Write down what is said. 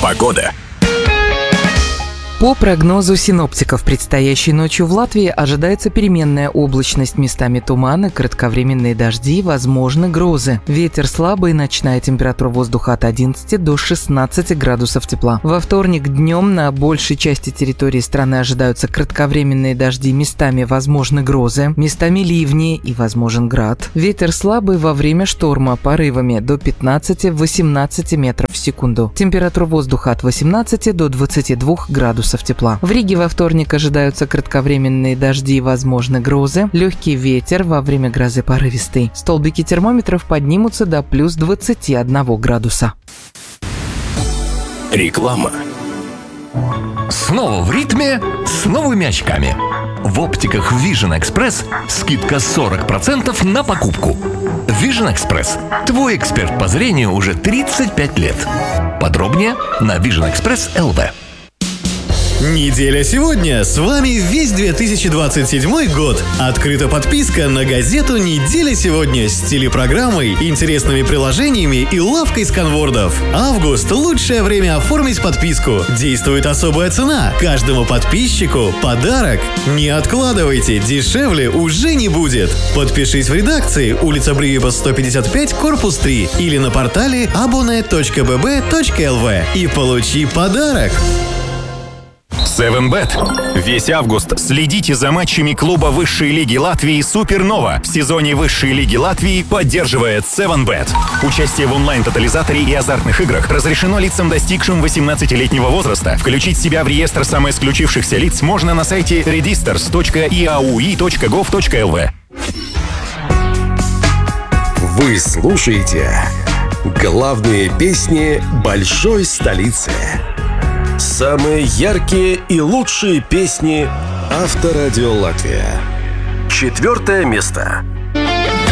Погода. По прогнозу синоптиков, предстоящей ночью в Латвии ожидается переменная облачность, местами туманы, кратковременные дожди, возможны грозы. Ветер слабый, ночная температура воздуха от 11 до 16 градусов тепла. Во вторник днем на большей части территории страны ожидаются кратковременные дожди, местами возможны грозы, местами ливни и возможен град. Ветер слабый во время шторма, порывами до 15-18 метров в секунду. Температура воздуха от 18 до 22 градусов тепла. В Риге во вторник ожидаются кратковременные дожди и возможны грозы, легкий ветер, во время грозы порывистый. Столбики термометров поднимутся до плюс 21 градуса. Реклама. Снова в ритме с новыми очками. В оптиках Vision Express скидка 40% на покупку. Vision Express – твой эксперт по зрению уже 35 лет. Подробнее на Vision Express LV. Неделя сегодня. С вами весь 2027 год. Открыта подписка на газету «Неделя сегодня» с телепрограммой, интересными приложениями и лавкой сканвордов. Август – лучшее время оформить подписку. Действует особая цена. Каждому подписчику подарок. Не откладывайте, дешевле уже не будет. Подпишись в редакции, улица Бриеба 155, корпус 3 или на портале abonnet.bb.lv и получи подарок. 7bet. Весь август следите за матчами клуба высшей лиги Латвии «Супернова». В сезоне высшей лиги Латвии поддерживает 7bet. Участие в онлайн-тотализаторе и азартных играх разрешено лицам, достигшим 18-летнего возраста. Включить себя в реестр самоисключившихся лиц можно на сайте registers.iaui.gov.lv. Вы слушаете главные песни большой столицы. Самые яркие и лучшие песни Авторадио Латвия. 4 место.